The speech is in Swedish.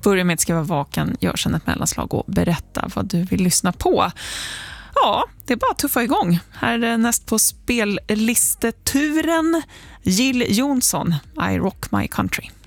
Börja med att skriva vaken, gör sedan ett mellanslag och berätta vad du vill lyssna på. Ja, det är bara att tuffa igång. Här är näst på spellisteturen Jill Johnson, I Rock My Country.